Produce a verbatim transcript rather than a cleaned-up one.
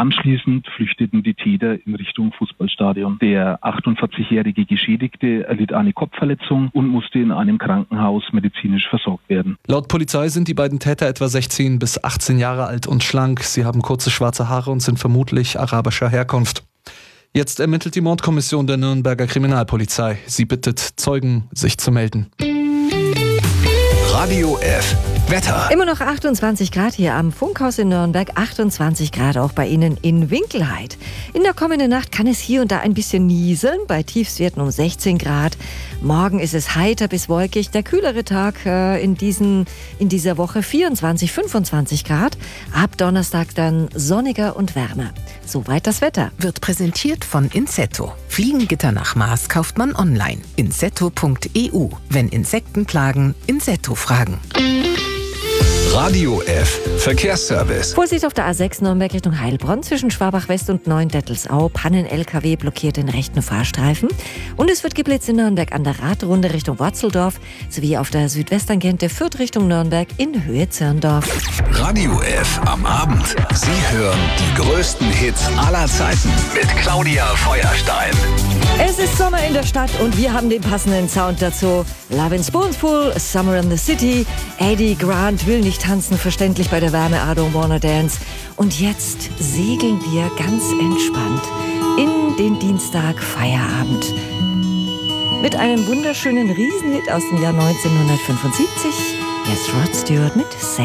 Anschließend flüchteten die Täter in Richtung Fußballstadion. Der achtundvierzigjährige Geschädigte erlitt eine Kopfverletzung und musste in einem Krankenhaus medizinisch versorgt werden. Laut Polizei sind die beiden Täter etwa sechzehn bis achtzehn Jahre alt und schlank. Sie haben kurze schwarze Haare und sind vermutlich arabischer Herkunft. Jetzt ermittelt die Mordkommission der Nürnberger Kriminalpolizei. Sie bittet Zeugen, sich zu melden. Radio F. Wetter. Immer noch achtundzwanzig Grad hier am Funkhaus in Nürnberg, achtundzwanzig Grad auch bei Ihnen in Winkelhaid. In der kommenden Nacht kann es hier und da ein bisschen nieseln, bei Tiefstwerten um sechzehn Grad. Morgen ist es heiter bis wolkig, der kühlere Tag äh, in, diesen, in dieser Woche vierundzwanzig, fünfundzwanzig Grad. Ab Donnerstag dann sonniger und wärmer. Soweit das Wetter. Wird präsentiert von Insetto. Fliegengitter nach Maß kauft man online. insetto punkt e u. Wenn Insekten plagen, Insetto fragen. Radio F. Verkehrsservice. Vorsicht auf der A sechs Nürnberg Richtung Heilbronn zwischen Schwabach-West und Neuendettelsau. Pannen-L K W blockiert den rechten Fahrstreifen. Und es wird geblitzt in Nürnberg an der Radrunde Richtung Worzeldorf sowie auf der Südwesttangente Fürth Richtung Nürnberg in Höhe Zirndorf. Radio F am Abend. Sie hören die größten Hits aller Zeiten mit Claudia Feuerstein. Es ist Sommer in der Stadt und wir haben den passenden Sound dazu. Love in Spoonful, Summer in the City. Eddie Grant will nicht tanzen, verständlich bei der Wärme, I don't wanna dance. Und jetzt segeln wir ganz entspannt in den Dienstag Feierabend. Mit einem wunderschönen Riesenhit aus dem Jahr neunzehnhundertfünfundsiebzig. Hier ist Rod Stewart mit